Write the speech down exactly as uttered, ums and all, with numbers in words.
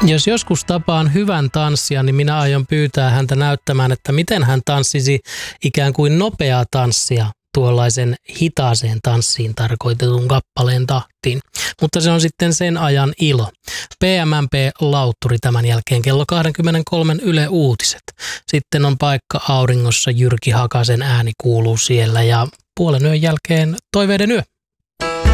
Jos joskus tapaan hyvän tanssijan, niin minä aion pyytää häntä näyttämään, että miten hän tanssisi ikään kuin nopeaa tanssia tuollaisen hitaaseen tanssiin tarkoitetun kappaleen tahtiin. Mutta se on sitten sen ajan ilo. P M M P-lautturi tämän jälkeen kello kaksikymmentäkolme Yle Uutiset. Sitten on paikka auringossa, Jyrki Hakasen ääni kuuluu siellä ja puolen yön jälkeen toiveiden yö.